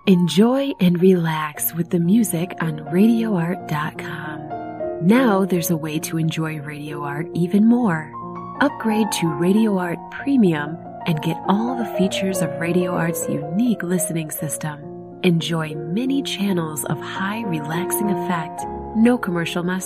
Enjoy and relax with the music on RadioArt.com. Now there's a way to enjoy Radio Art even more. Upgrade to Radio Art Premium and get all the features of Radio Art's unique listening system. Enjoy many channels of high relaxing effect, no commercial message.